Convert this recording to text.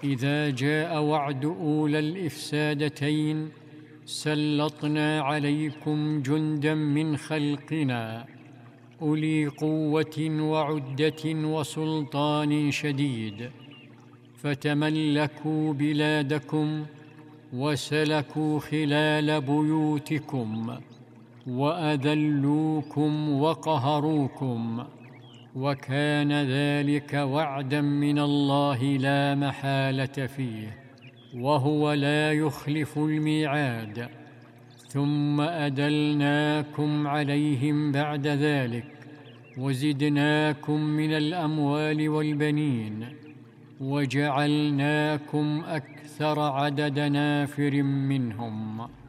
إذا جاء وعد أولى الإفسادتين سلطنا عليكم جندا من خلقنا أولي قوة وعدة وسلطان شديد، فتملكوا بلادكم وسلكوا خلال بيوتكم وأذلوكم وقهروكم، وكان ذلك وعدا من الله لا محالة فيه، وهو لا يخلف الميعاد. ثم أدلناكم عليهم بعد ذلك وزدناكم من الأموال والبنين وجعلناكم أكثر عدد نافر منهم.